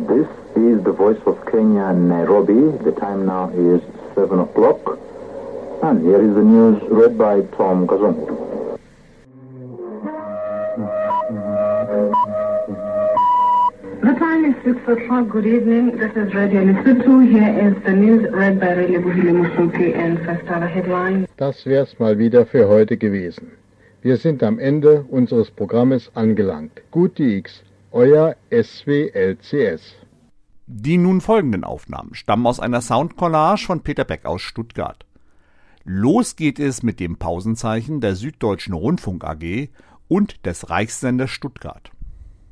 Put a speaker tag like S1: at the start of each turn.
S1: This is the voice of Kenya, Nairobi. The time now is 7 o'clock. And here is the news read by Tom Kazungu.
S2: The time is 6 o'clock. Good evening. This is Radio Lesotho. Here is the news read by Relebohile Musuki and Fastala Headline.
S3: Das wär's mal wieder für heute gewesen. Wir sind am Ende unseres Programmes angelangt. Gute X, euer SWLCS.
S4: Die nun folgenden Aufnahmen stammen aus einer Soundcollage von Peter Beck aus Stuttgart. Los geht es mit dem Pausenzeichen der Süddeutschen Rundfunk AG und des Reichssenders Stuttgart.